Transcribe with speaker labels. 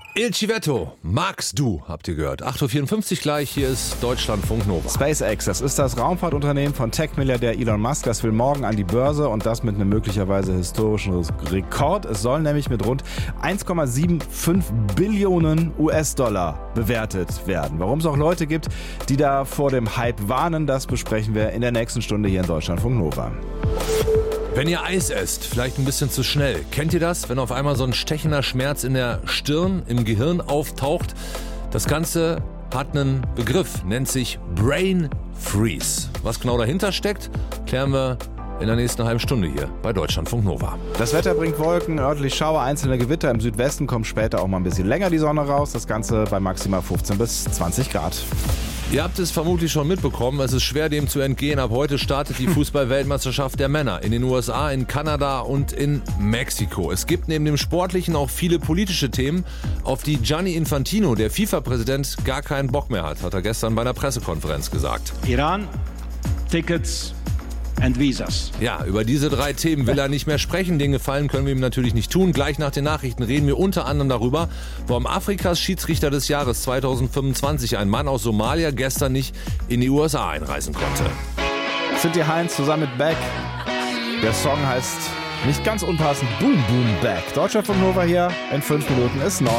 Speaker 1: Il Civetto, magst du, habt ihr gehört. 8.54 Uhr gleich, hier ist Deutschlandfunk Nova.
Speaker 2: SpaceX, das ist das Raumfahrtunternehmen von Tech-Milliardär Elon Musk. Das will morgen an die Börse und das mit einem möglicherweise historischen Rekord. Es soll nämlich mit rund 1,75 Billionen US-Dollar bewertet werden. Warum es auch Leute gibt, die da vor dem Hype warnen, das besprechen wir in der nächsten Stunde hier in Deutschlandfunk Nova.
Speaker 1: Wenn ihr Eis esst, vielleicht ein bisschen zu schnell. Kennt ihr das, wenn auf einmal so ein stechender Schmerz in der Stirn, im Gehirn auftaucht? Das Ganze hat einen Begriff, nennt sich Brain Freeze. Was genau dahinter steckt, klären wir in der nächsten halben Stunde hier bei Deutschlandfunk Nova.
Speaker 2: Das Wetter bringt Wolken, örtlich Schauer, einzelne Gewitter. Im Südwesten kommt später auch mal ein bisschen länger die Sonne raus. Das Ganze bei maximal 15 bis 20 Grad.
Speaker 1: Ihr habt es vermutlich schon mitbekommen, es ist schwer dem zu entgehen. Ab heute startet die Fußball-Weltmeisterschaft der Männer in den USA, in Kanada und in Mexiko. Es gibt neben dem Sportlichen auch viele politische Themen, auf die Gianni Infantino, der FIFA-Präsident, gar keinen Bock mehr hat er gestern bei einer Pressekonferenz gesagt.
Speaker 3: Iran, Tickets and Visas.
Speaker 1: Ja, über diese 3 Themen will er nicht mehr sprechen. Den Gefallen können wir ihm natürlich nicht tun. Gleich nach den Nachrichten reden wir unter anderem darüber, warum Afrikas Schiedsrichter des Jahres 2025, ein Mann aus Somalia, gestern nicht in die USA einreisen konnte.
Speaker 2: Cynthia Heinz zusammen mit Beck. Der Song heißt nicht ganz unpassend Boom Boom Back. Deutschlandfunk Nova hier in 5 Minuten ist 9.